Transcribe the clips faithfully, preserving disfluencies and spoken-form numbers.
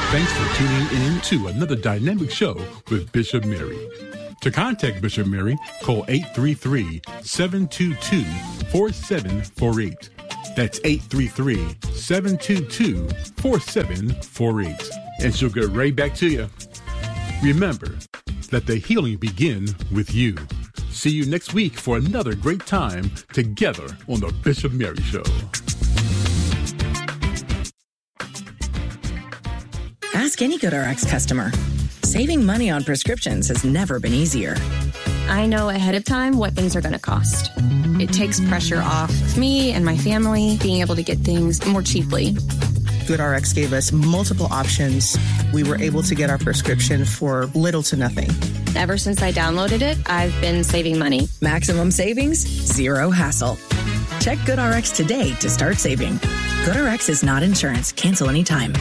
Thanks for tuning in to another dynamic show with Bishop Mary. To contact Bishop Mary, call eight three three, seven two two, four seven four eight. That's eight three three, seven two two, four seven four eight. And she'll get right back to you. Remember, let the healing begin with you. See you next week for another great time together on the Bishop Mary Show. Ask any GoodRx customer. Saving money on prescriptions has never been easier. I know ahead of time what things are going to cost. It takes pressure off of me and my family being able to get things more cheaply. GoodRx gave us multiple options. We were able to get our prescription for little to nothing. Ever since I downloaded it, I've been saving money. Maximum savings, zero hassle. Check GoodRx today to start saving. GoodRx is not insurance. Cancel anytime.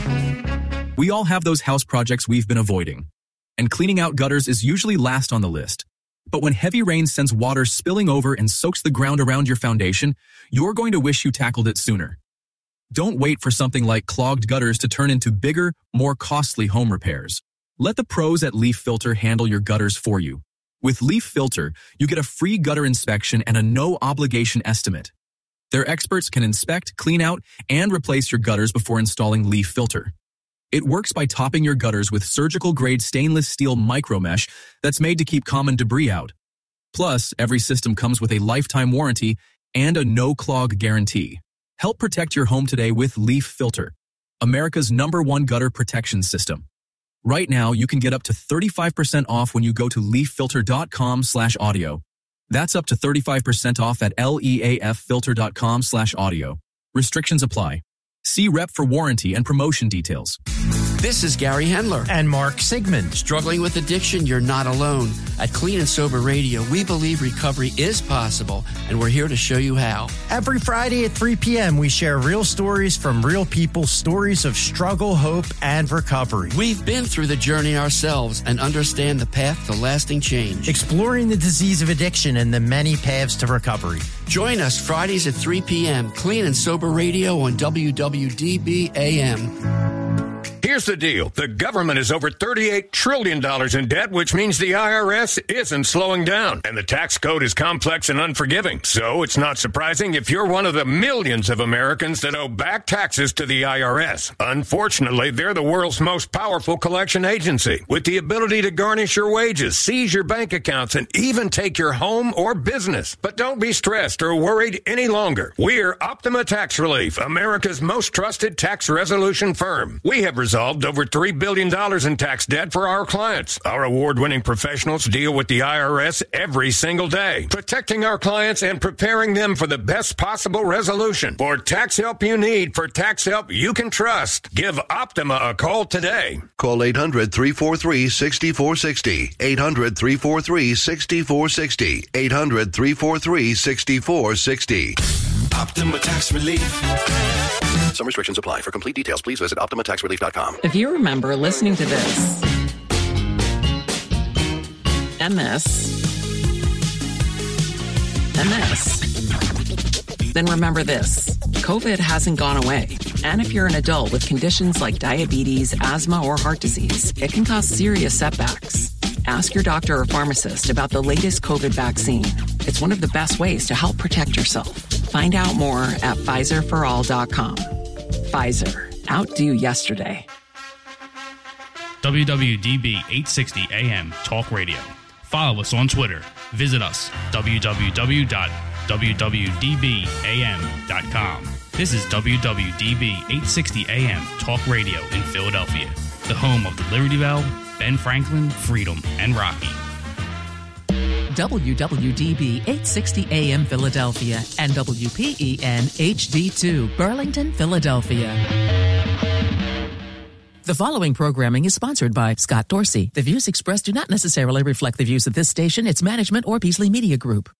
We all have those house projects we've been avoiding. And cleaning out gutters is usually last on the list. But when heavy rain sends water spilling over and soaks the ground around your foundation, you're going to wish you tackled it sooner. Don't wait for something like clogged gutters to turn into bigger, more costly home repairs. Let the pros at Leaf Filter handle your gutters for you. With Leaf Filter, you get a free gutter inspection and a no-obligation estimate. Their experts can inspect, clean out, and replace your gutters before installing Leaf Filter. It works by topping your gutters with surgical-grade stainless steel micromesh that's made to keep common debris out. Plus, every system comes with a lifetime warranty and a no-clog guarantee. Help protect your home today with Leaf Filter, America's number one gutter protection system. Right now, you can get up to thirty-five percent off when you go to leaffilter.com slash audio. That's up to thirty-five percent off at leaffilter.com slash audio. Restrictions apply. See Rep for warranty and promotion details. This is Gary Hendler. And Mark Sigmund. Struggling with addiction? You're not alone. At Clean and Sober Radio, we believe recovery is possible, and we're here to show you how. Every Friday at three p.m., we share real stories from real people, stories of struggle, hope, and recovery. We've been through the journey ourselves and understand the path to lasting change. Exploring the disease of addiction and the many paths to recovery. Join us Fridays at three p.m., Clean and Sober Radio on W W D B A M. Here's the deal. The government is over thirty-eight trillion dollars in debt, which means the I R S isn't slowing down. And the tax code is complex and unforgiving. So it's not surprising if you're one of the millions of Americans that owe back taxes to the I R S. Unfortunately, they're the world's most powerful collection agency, with the ability to garnish your wages, seize your bank accounts, and even take your home or business. But don't be stressed or worried any longer. We're Optima Tax Relief, America's most trusted tax resolution firm. We have resolved over three billion dollars in tax debt for our clients. Our award-winning professionals deal with the I R S every single day, protecting our clients and preparing them for the best possible resolution. For tax help you need, for tax help you can trust, give Optima a call today. Call eight hundred, three four three, six four six zero, eight hundred, three four three, six four six zero, eight hundred, three four three, six four six zero. Optima Tax Relief. Some restrictions apply. For complete details, please visit optima tax relief dot com. If you remember listening to this and this and this, then remember this. COVID hasn't gone away. And if you're an adult with conditions like diabetes, asthma, or heart disease, it can cause serious setbacks. Ask your doctor or pharmacist about the latest COVID vaccine. It's one of the best ways to help protect yourself. Find out more at Pfizer for all dot com. Pfizer. Outdo yesterday. W W D B eight sixty A M Talk Radio. Follow us on Twitter. Visit us. w w w dot w w d b a m dot com. This is W W D B eight sixty A M Talk Radio in Philadelphia, the home of the Liberty Bell, Ben Franklin, Freedom, and Rocky. W W D B eight sixty A M Philadelphia and W P E N H D two Burlington, Philadelphia. The following programming is sponsored by Scott Dorsey. The views expressed do not necessarily reflect the views of this station, its management, or Beasley Media Group.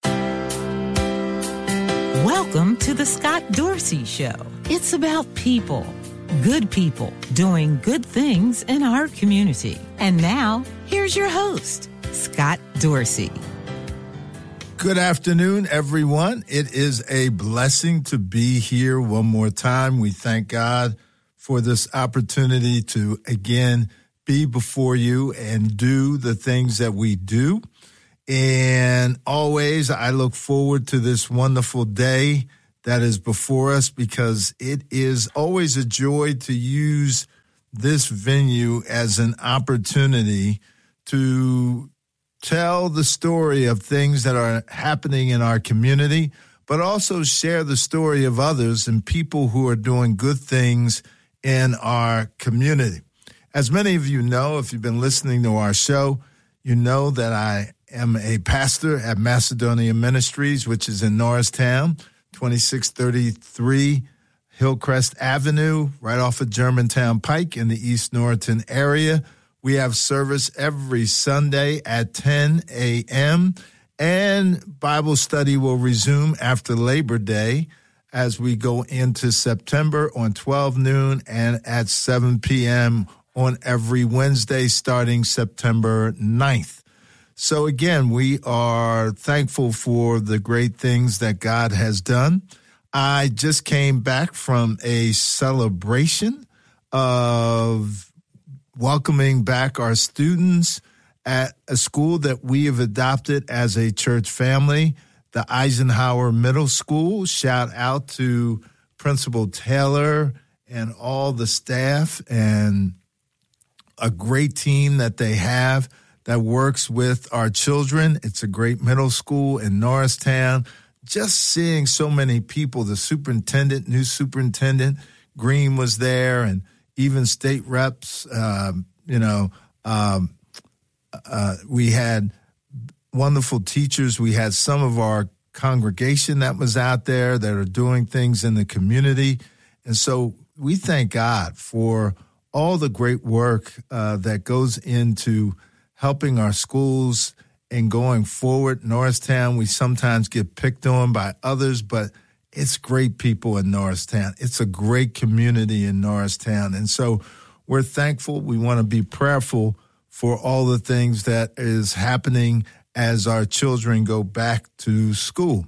Welcome to the Scott Dorsey Show. It's about people, good people, doing good things in our community. And now, here's your host, Scott Dorsey. Good afternoon, everyone. It is a blessing to be here one more time. We thank God for this opportunity to, again, be before you and do the things that we do. And always, I look forward to this wonderful day that is before us, because it is always a joy to use this venue as an opportunity to tell the story of things that are happening in our community, but also share the story of others and people who are doing good things in our community. As many of you know, if you've been listening to our show, you know that I am a pastor at Macedonia Ministries, which is in Norristown, twenty-six thirty-three Hillcrest Avenue, right off of Germantown Pike in the East Norriton area. We have service every Sunday at ten a.m., and Bible study will resume after Labor Day as we go into September on twelve noon and at seven p.m. on every Wednesday starting September ninth. So again, we are thankful for the great things that God has done. I just came back from a celebration of welcoming back our students at a school that we have adopted as a church family, the Eisenhower Middle School. Shout out to Principal Taylor and all the staff, and a great team that they have that works with our children. It's a great middle school in Norristown. Just seeing so many people, the superintendent, new superintendent, Green was there, and even state reps, um, you know, um, uh, we had wonderful teachers. We had some of our congregation that was out there that are doing things in the community. And so we thank God for all the great work uh, that goes into helping our schools and going forward. Norristown, we sometimes get picked on by others, but it's great people in Norristown. It's a great community in Norristown. And so we're thankful. We want to be prayerful for all the things that is happening as our children go back to school.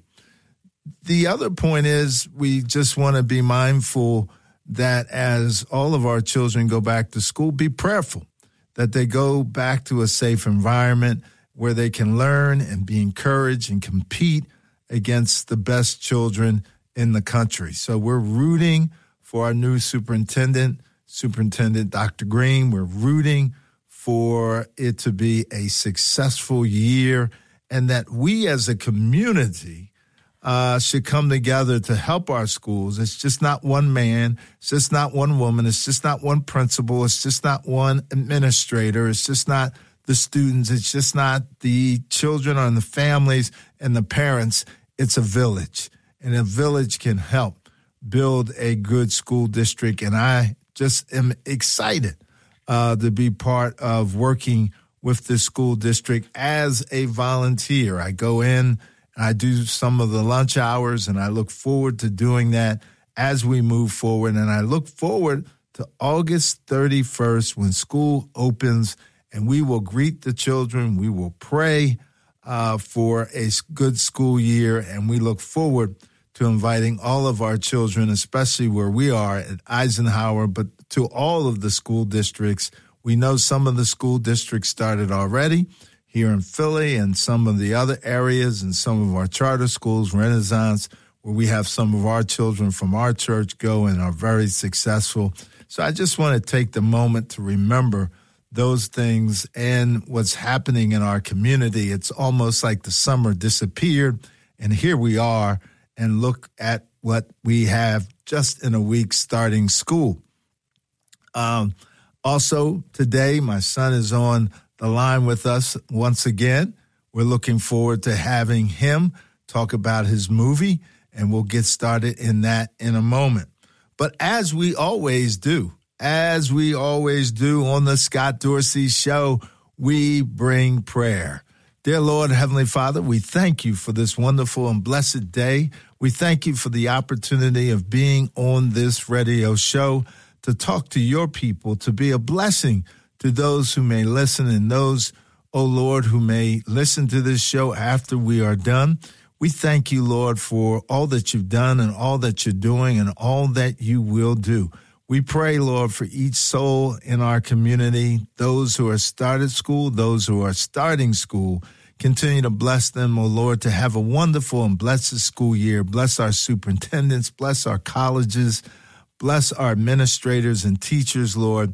The other point is we just want to be mindful that as all of our children go back to school, be prayerful that they go back to a safe environment where they can learn and be encouraged and compete against the best children in the country. So we're rooting for our new superintendent, Superintendent Doctor Green. We're rooting for it to be a successful year, and that we as a community Uh, should come together to help our schools. It's just not one man. It's just not one woman. It's just not one principal. It's just not one administrator. It's just not the students. It's just not the children or the families and the parents. It's a village, and a village can help build a good school district. And I just am excited uh, to be part of working with the school district as a volunteer. I go in, I do some of the lunch hours, and I look forward to doing that as we move forward. And I look forward to August thirty-first when school opens, and we will greet the children. We will pray uh, for a good school year, and we look forward to inviting all of our children, especially where we are at Eisenhower, but to all of the school districts. We know some of the school districts started already here in Philly and some of the other areas, and some of our charter schools, Renaissance, where we have some of our children from our church go and are very successful. So I just want to take the moment to remember those things and what's happening in our community. It's almost like the summer disappeared, and here we are, and look at what we have just in a week starting school. Um, also, today, my son is on the line with us once again. We're looking forward to having him talk about his movie, and we'll get started in that in a moment. But as we always do, as we always do on the Scott Dorsey Show, we bring prayer. Dear Lord, Heavenly Father, we thank you for this wonderful and blessed day. We thank you for the opportunity of being on this radio show to talk to your people, to be a blessing to those who may listen and those, oh Lord, who may listen to this show after we are done. We thank you, Lord, for all that you've done and all that you're doing and all that you will do. We pray, Lord, for each soul in our community, those who are started school, those who are starting school. Continue to bless them, O Lord, to have a wonderful and blessed school year. Bless our superintendents, bless our colleges, bless our administrators and teachers, Lord.